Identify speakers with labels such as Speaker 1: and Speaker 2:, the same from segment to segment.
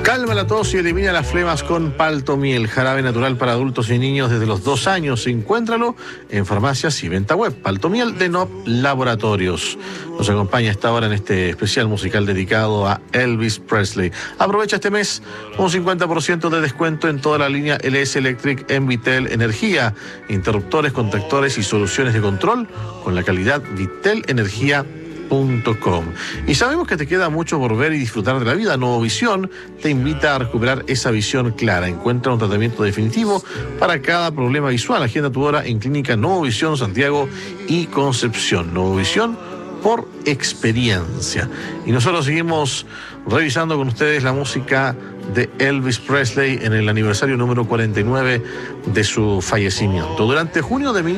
Speaker 1: Calma la tos y elimina las flemas con Paltomiel, jarabe natural para adultos y niños desde los 2 años. Encuéntralo en farmacias y venta web. Paltomiel de Nob Laboratorios. Nos acompaña esta hora en este especial musical dedicado a Elvis Presley. Aprovecha este mes un 50% de descuento en toda la línea LS Electric en Vitel Energía. Interruptores, contactores y soluciones de control con la calidad vitelenergia.com. Y sabemos que te queda mucho por ver y disfrutar de la vida. Novovisión te invita a recuperar esa visión clara. Encuentra un tratamiento definitivo para cada problema visual. Agenda tu hora en Clínica Novovisión Santiago y Concepción. Novovisión por experiencia. Y nosotros seguimos revisando con ustedes la música de Elvis Presley en el aniversario número 49 de su fallecimiento. Durante junio de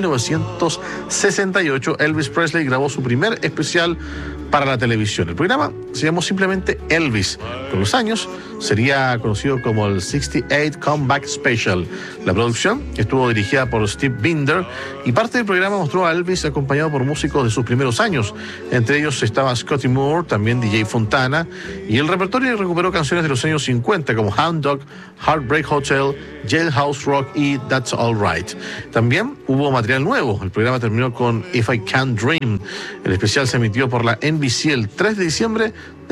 Speaker 1: 1968, Elvis Presley grabó su primer especial para la televisión. El programa se llamó simplemente Elvis. Con los años sería conocido como el 68 Comeback Special. La producción estuvo dirigida por Steve Binder y parte del programa mostró a Elvis acompañado por músicos de sus primeros años. Entre ellos estaba Scotty Moore, también DJ Fontana, y el repertorio recuperó canciones de los años 50 como Hound Dog, Heartbreak Hotel, Jailhouse Rock y That's All Right. También hubo material nuevo. El programa terminó con If I Can't Dream. El especial se emitió por la NBC el 3 de diciembre de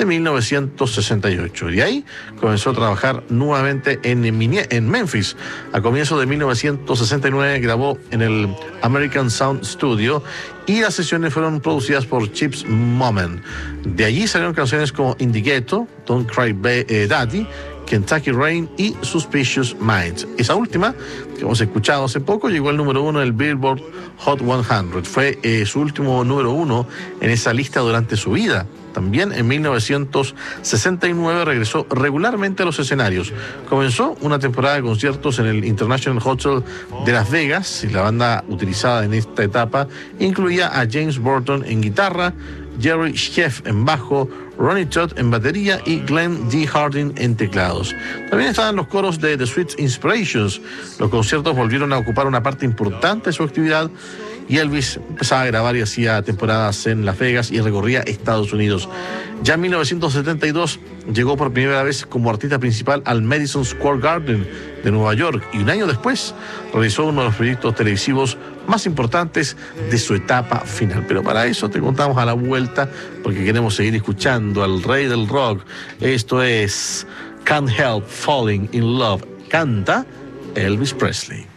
Speaker 1: 1968. Y ahí comenzó a trabajar nuevamente en Memphis. A comienzos de 1969 grabó en el American Sound Studio y las sesiones fueron producidas por Chips Moment. De allí salieron canciones como In the Ghetto, Don't Cry Daddy, Kentucky Rain y Suspicious Minds. Esa última, que hemos escuchado hace poco, llegó al número 1 del Billboard Hot 100. Fue su último número 1 en esa lista durante su vida. También en 1969 regresó regularmente a los escenarios. Comenzó una temporada de conciertos en el International Hotel de Las Vegas y la banda utilizada en esta etapa incluía a James Burton en guitarra, Jerry Scheff en bajo, Ronnie Todd en batería y Glenn D. Harding en teclados. También estaban los coros de The Sweet Inspirations. Los conciertos volvieron a ocupar una parte importante de su actividad y Elvis empezaba a grabar y hacía temporadas en Las Vegas y recorría Estados Unidos. Ya en 1972 llegó por primera vez como artista principal al Madison Square Garden de Nueva York y un año después realizó uno de los proyectos televisivos más importantes de su etapa final. Pero para eso te contamos a la vuelta porque queremos seguir escuchando al rey del rock. Esto es Can't Help Falling in Love. Canta Elvis Presley.